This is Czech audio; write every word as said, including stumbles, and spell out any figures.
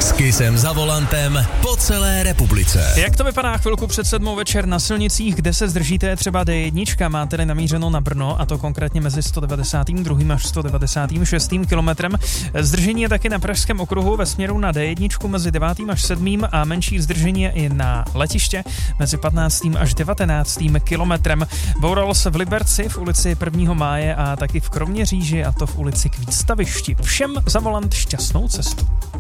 S Kissem za volantem po celé republice. Jak to vypadá chvilku před sedmou večer na silnicích, kde se zdržíte? Třeba D jedna má tedy namířeno na Brno, a to konkrétně mezi sto devadesát dva až sto devadesát šest kilometrem. Zdržení je taky na Pražském okruhu ve směru na D jedna mezi devátým až sedmým a menší zdržení je i na letiště mezi patnáctým až devatenáctým kilometrem. Bouralo se v Liberci v ulici prvního máje a taky v Kroměříži, a to v ulici k Výstavišti. Všem za volant šťastnou cestu.